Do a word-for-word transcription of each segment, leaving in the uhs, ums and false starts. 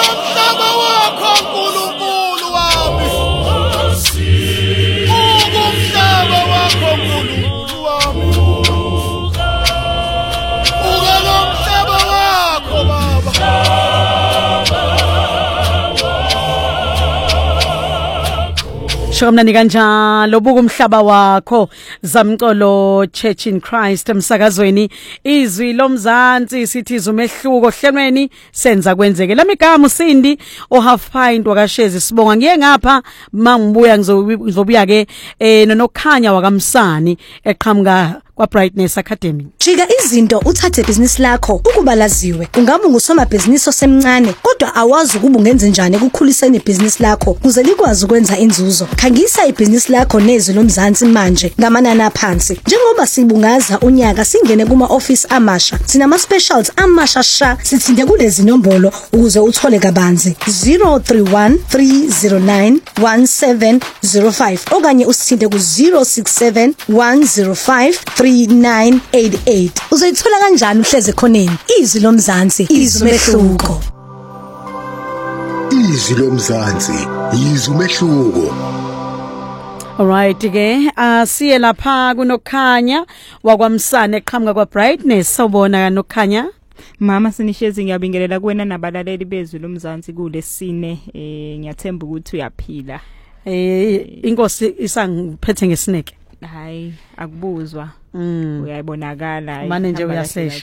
Ukumhlaba wakho uNkulunkulu wami. Ukumhlaba wakho uNkulunkulu wami. Ukumhlaba wakho Baba. Shomnani kanjalo buka umhlaba wakho Zamcolo Church in Christ emsakazweni izwi lomzansi sithi izumehluko hlelweni senza kwenzeke lamigama uSindi o half pint wakashezi sibonga ngiye ngapha mangibuya ngizobuya ke eh nonokhanya wakamsani eqhamuka kwa Brightness Academy. Jika izinto uthathe business lakho ukuba laziwe. Ungabe ngusoma business osemncane kodwa awazi ukuba ungenze njani ukukhuliseni business lakho kuze likwazi ukwenza inzuzo. Khangisa ibusiness lakho nezwi lomzansi manje ngamanani aphansi. Njengoba sibungaza unyaka singene kuma office amasha. Sinama specials amasha sha sithinde kulezi nombolo ukuze uthole kabanzi zero three one three zero nine one seven zero five okanye usithinde ku zero six seven one zero five three nine eight eight. Uzoyithola kanjani uhleze khoneni? Izwi lomzansi, izwi umehluko. Izwi lomzansi, izwi umehluko. Alright ke asiye lapha kunokhanya wakwamsane eqhamuka kwa Brightness sawubona nokhanya. Mama sinishezi ngiyabingelela kuwena nabalaleli bezwi lomzansi kulesine eh ngiyathemba ukuthi uyaphila. Eh inkosi isangiphethe ngesineke. Hayi akubuzwa. Mm. Uyayibonakala manje nje uyasesha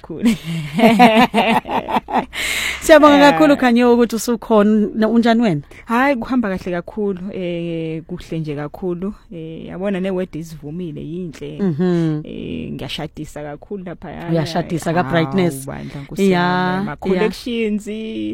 Siyabonga kakhulu Khanyo ukuthi usukhona unjani wena? Hayi kuhamba kahle kakhulu eh kuhle nje kakhulu eh yabona neword isivumile yinhle eh ngiyashadisa kakhulu lapha ya uyashadisa ka Brightness yeah ma collections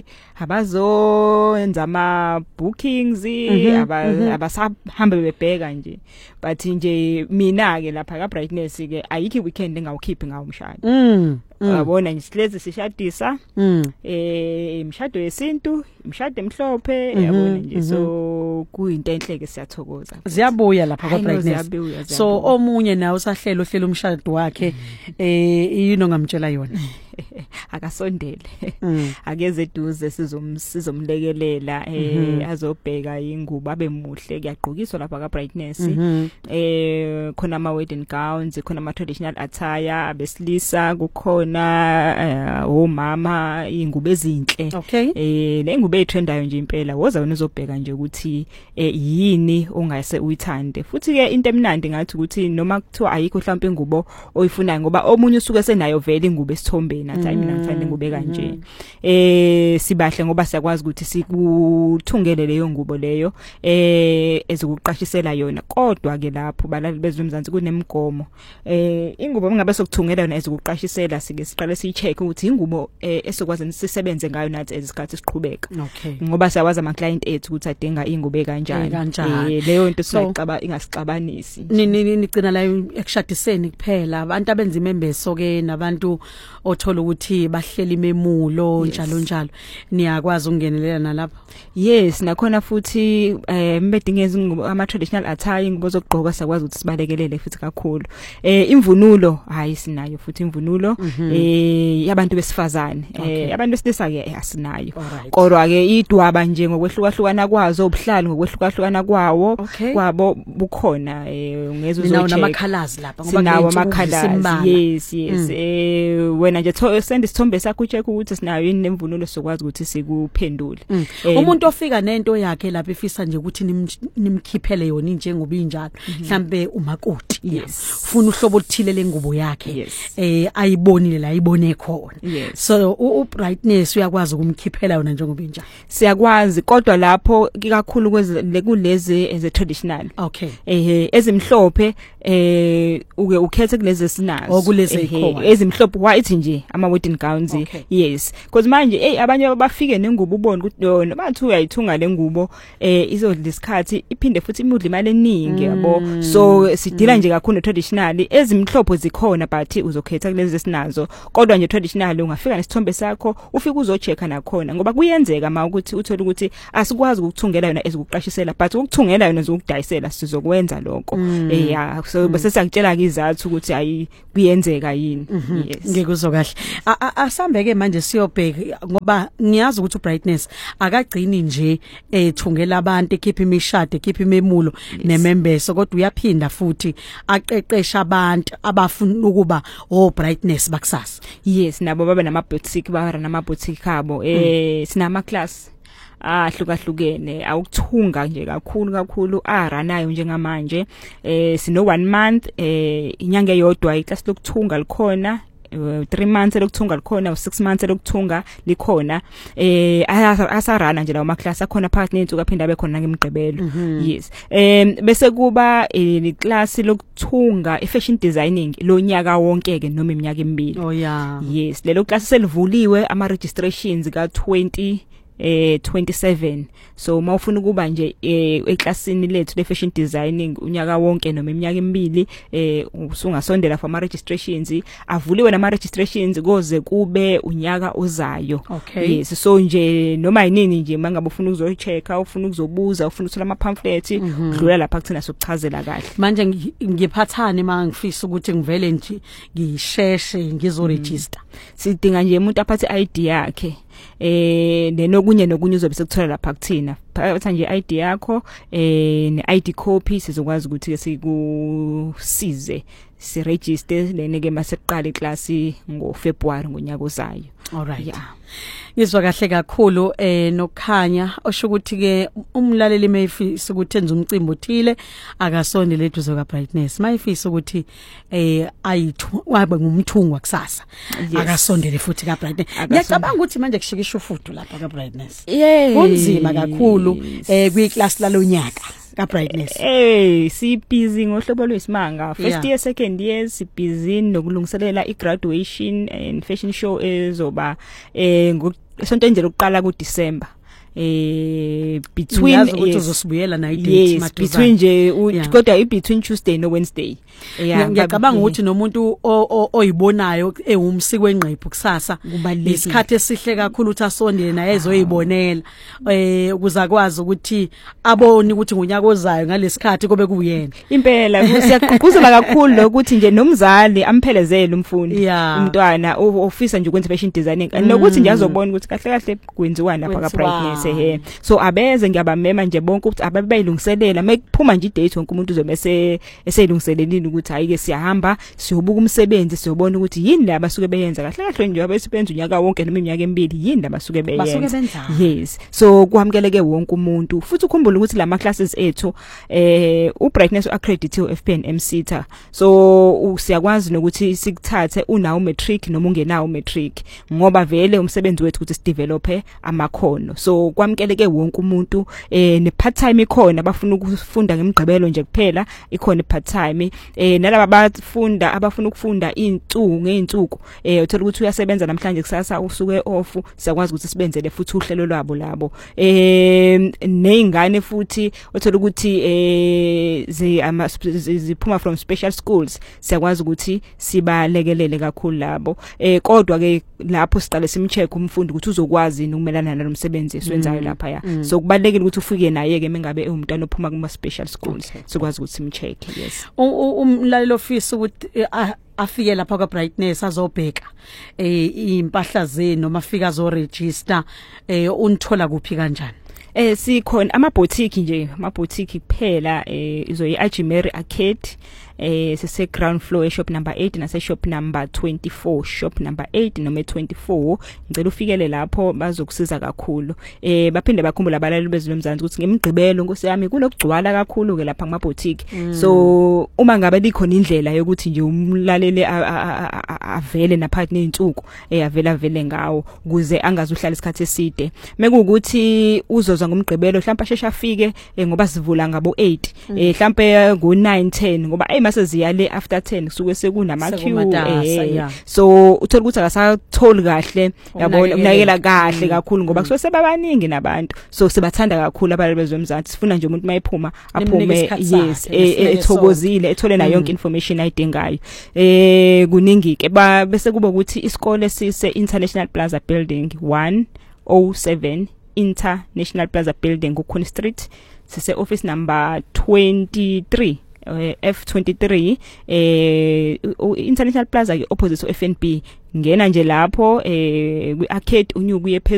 abazoenza ama bookings abasahambe bebheka nje but nje mina ke lapha ka Brightness ke ayikho weekend engawukhiphi ngawo umshado. Mm. Wabona nje silezi sishadisa mm. eh imshado yesintu imshado emhlophe yabona nje so kuyinto enhle ke siyathokoza ziyabuya lapha kwa Brightness so omunye nawe usahlela ohlela umshado wakhe eh yini ongamtshela yona akasondele akeze eduze sizomlekelela eh azobheka ingubo abe muhle kuyagqokiswa lapha ka Brightness eh khona ama wedding gowns khona ama traditional attire abesilisa kukhona omama ingubo ezinhle eh le ngubo etrendayo nje impela woza wena uzobheka nje ukuthi yini ongase uyithande futhi ke into emnandi ngathi ukuthi noma kuthiwa ayikho mhlawumbe ingubo oyifunayo ngoba omunye usuke senayo vele ingubo esithombeni athi mina ngifane ngube kanje eh sibahle ngoba siyakwazi ukuthi sikuthungele leyo ngubo leyo eh ezokuqashisela yona kodwa ke lapho balali bezwe umzansi kunemigomo eh ingubo ngabe sokuthungela yona ezokuqashisela sike siqale siyicheck ukuthi ingubo esokwazi sisebenze ngayo nathi ezisikhathi siqhubeka ngoba siyawazi ama client ethu ukuthi adinga ingubo kanjani eh leyo into siyacaba ingasixabanisi nini nigcina la ekushadiseni kuphela abantu abenza imembeso ke nabantu othola ukuthi bahlela imemulo njalo njalo niyakwazi ukungenelela nalapha yes nakhona futhi eh mbedingeza ama traditional attire ingubo zokugqoka sakwazi ukuthi sibalekelele futhi kakhulu eh imvunulo hayi sinayo futhi imvunulo eh yabantu besifazane eh abantu besilisa ke asinayo kodwa ke idwaba nje ngokwehlukahlukana kwazo obuhlali ngokwehlukahlukana kwawo kwabo bukhona eh ungezwe uzocheck nama colors lapha ngoba sinawo ama colors yes yes eh wena nje send isithombe sakho ucheck ukuthi sinayo yini nemvunulo sokwazi ukuthi sikuphendule umuntu ofika nento yakhe lapha efisa nje ukuthi nimkhiphele yona njengoba injalo mhlambe umakoti ufuna uhlobo oluthile lengubo yakhe eh ayibonile la ayibone khona so u Brightness uyakwazi ukumkhiphela yona njengoba injalo siyakwazi kodwa lapho kakhulu kulezi eze traditional okay eh ezimhlophe eh uke ukhethe kulezi esinazo okulezi ikhona ezimhlophe white nje ama wedding gowns yes because manje hey abanye bafike nengubo ubone ukuthi yona bathi uyayithunga lengubo eh izodla isikhathi iphinde futhi imudla imali eningi yabo so sidila nje kakhulu ne traditional ezimhlopho zikhona but uzokhetha kulezi esinazo kodwa nje traditional ungafika nesithombe sakho ufike uzochecka nakhona ngoba kuyenzeka ma ukuthi uthola ukuthi asikwazi ukuthungela yona ezikuqashisela but ukuthungela yona ezokudayisela sizokwenza lokho eh ya so bese siyakutshela ke izathu ukuthi ayi kuyenzeka yini yes ngikuzwa kahle asambeke manje siyobheka ngoba ngiyazi ukuthi ubrightness akagcini nje ethungela abantu ekhipha imishado ekhipha imemulo nemembeso kodwa uyaphinda futhi aqeqesha abantu abafuna ukuba o brightness bakusasa yes nabo baba nama boutique bara nama boutique abo eh sinama class ahlukahlukene awukuthunga nje kakhulu kakhulu aranayo njengamanje eh sino one month eh inyanga eyodwa iclass lokuthunga likhona three months lokuthunga likhona six months lokuthunga likhona eh asarana nje lawo ma class akhona phakathi nensuku aphinda abe khona ngemigqibelo yes em bese kuba i class lokuthunga i fashion designing lo nyaka wonke ke noma iminyaka emibili oh yeah yes lelo class selivuliwe ama registrations ka twenty eh twenty-seven so mawufuna kuba nje eh eclassini lethu le fashion designing unyaka wonke noma iminyaka emibili eh usungasondela for ama registrations avuliwe nama registrations koze kube unyaka ozayo okay. yes so nje noma yinini nje mangabe ufuna ukuzochecka ufuna ukuzobuza ufuna ukuthola ama pamphlet udlula lapha kuthina sokuchazela kahle manje ngiphathane mangifisa ukuthi ngivele nje ngisheshe ngizo register sidinga nje umuntu aphathe I D yakhe eh nenokunye nokunye uzobe sekuthola lapha kuthina phatha nje I D yakho eh ne I D copy sizokwazi ukuthi sikusize si register lene ke maseqala iclass ngo February ngonyaka ozayo all right yeah ngizwa kahle kakhulu eh nokukhanya osho ukuthi ke umlaleli mayifisa ukuthi enze umcimbi othile akasondele eduze ka brightness mayifisa ukuthi eh ayithu wabe ngumthungwa kusasa akasondele futhi ka brightness ngiyacabanga ukuthi manje kushikisha ufudu lapha ka brightness kunzima kakhulu eh kwi class lalonyaka ka brightness eh si busy ngohlobo lwesimanga first year second year si busy nokulungiselela i graduation and fashion show ezoba eh sonto nje lokuqala ku December eh between ukuthi uzosibuyela na i-date maduzane between nje kodwa i between Tuesday no Wednesday yeah ngiyacabanga ukuthi nomuntu oyibonayo ewumsiko wenqephu kusasa isikhathi esihle kakhulu ukuthi asondele naye ezoyibonela eh ukuzakwazi ukuthi abone ukuthi ngonyaka ozayo ngalesikhathi kobe kuyena impela siyaqhubuzela kakhulu lokuthi nje nomzali amphelezele umfundi umntwana ofisa nje ukwenza fashion designing nokuthi nje azobona ukuthi kahle kahle kwenziwani lapha ka brightness he so abeze ngiyabamema nje bonke ukuthi ababayilungiselela mekuphuma nje i-date wonke umuntu uzomese eseyilungiselelini ukuthi hayi ke siyahamba siyobuka umsebenzi siyobona ukuthi yini la basuke beyenza kahle kahle nje abesebenza unyaka wonke noma iminyaka emibili yini la basuke beyenza yes so kuhamkeleke wonke umuntu futhi ukhumbule ukuthi lama classes ethu eh ubrightness accredited F P N M C T A so siyakwazi nokuthi sikuthathe unawo matric noma ungenawo matric ngoba vele umsebenzi wethu ukuthi sidevelope amakhono so kwamkeleke wonke umuntu eh ne part time ikhona abafuna ukufunda ngemigqibelo nje kuphela ikhona part time eh nalabo abafunda abafuna ukufunda insuku ngeinsuku eh uthola ukuthi uyasebenza namhlanje kusasa usuke off siyakwazi ukuthi sibenzele futhi uhlelo lwabo labo eh neingane futhi uthola ukuthi eh ziphuma from special schools siyakwazi ukuthi sibalekelele kakhulu labo eh kodwa ke lapho siqale simcheck umfundi ukuthi uzokwazi ukumelana nalomsebenzi esiwenzayo lapha ya so kubalekile ukuthi ufike naye ke mengabe umntwana ophuma kuma special schools sikwazi ukuthi simcheck yes umlalelo ofisa ukuthi afike lapha kwa brightness azobheka eh impahla zenu noma afika azo register eh unithola kuphi kanjani eh sikhona ama boutique nje ama boutique kuphela eh izo iAjimeri Arcade eh sise ground floor e shop number eight nase shop number twenty-four shop number eight noma twenty-four ngicela ufikele lapho bazokusiza kakhulu eh baphinde bakhumbula abalali bezwe lomzansi ukuthi ngemigqibelo Nkosi yami kunokugcwala kakhulu ke lapha kuma boutique mm. so uma ngabe likhona indlela yokuthi nje umlaleli avele naphakathi nezinsuku eh avela vele ngawo ukuze angazuhlala isikhathi eside mekuukuthi uzozwa ngomgqibelo mhlawumbe asheshe afike ngoba sivula ngabo eight eh mhlawumbe ngo nine ten ngoba mase ziyale after ten kusuke sekunama queue Sekumatasa, eh yeah. so uthola ukuthi akasatholi kahle yabona Ukunakekeleka. ukunakela kahle kakhulu ngoba kusuke sebabaningi nabantu so sibathanda kakhulu abalali bezomzansi sifuna nje umuntu mayiphuma aphume Nimnike isikhathi yes sakhe, eh, nesineke eh, ethokozile ethole na Mm. yonke information ayidingayo eh kuningi ke ba bese kuba ukuthi isikole sise International Plaza Building one oh seven International Plaza Building ku Khuni Street sise office number twenty-three uh, F twenty-three eh u- International Plaza ke opposite to F N B ngena nje lapho eh kwi arcade unyuku ye